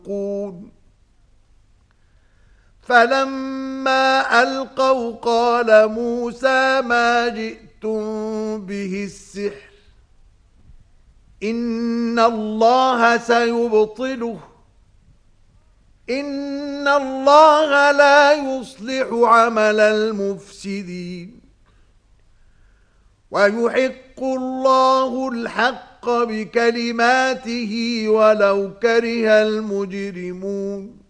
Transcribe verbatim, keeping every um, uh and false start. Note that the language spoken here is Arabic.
ينطقون فلما ألقوا قال موسى ما جئتم به السحر إن الله سيبطله إن الله لا يصلح عمل المفسدين ويحق الله الحق بكلماته ولو كره المجرمون